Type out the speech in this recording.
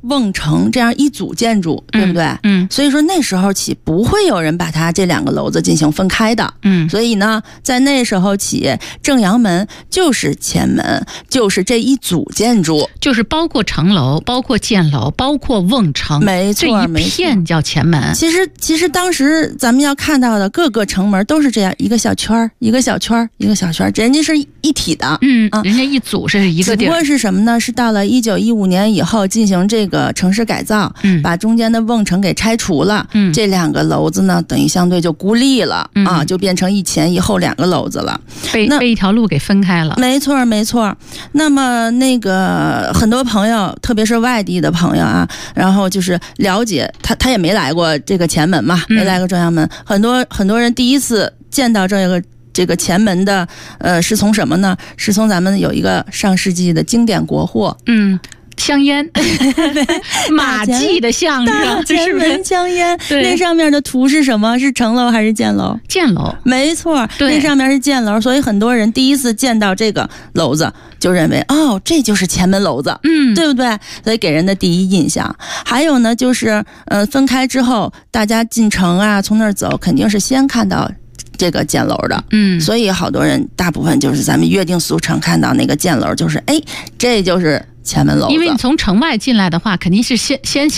瓮城这样一组建筑，对不对？所以说那时候起不会有人把它这两个楼子进行分开的。所以呢，在那时候起，正阳门就是前门，就是这一组建筑， 就是包括城楼，包括箭楼，包括瓮城， 没错， 这一片叫前门。 其实当时咱们要看到的各个城门都是这样，一个小圈一个小圈一个小圈，人家是一体的。 人家一组是一个地儿。 只不过是什么呢？是到了1915年以后进行这个城市改造，把中间的瓮城给拆除了，这两个楼子呢，等于相对就孤立了，就变成一前一后两个楼子了， 被一条路给分开了。 没错没错。那么那个很多朋友，特别是外地的朋友啊，然后就是了解他也没来过这个前门嘛，没来过正阳门，很多人第一次见到这个前门的，是从什么呢？是从咱们有一个上世纪的经典国货， 香烟，马季的相声， 前门香烟，那上面的图是什么？是城楼还是箭楼？ 箭楼， 没错，那上面是箭楼，所以很多人第一次见到这个楼子，就认为这就是前门楼子，对不对？所以给人的第一印象。还有呢，就是分开之后，大家进城啊，从那儿走，肯定是先看到这个箭楼的，所以好多人大部分就是咱们约定俗成看到那个箭楼，就是这就是前门楼子。 因为你从城外进来的话，肯定是先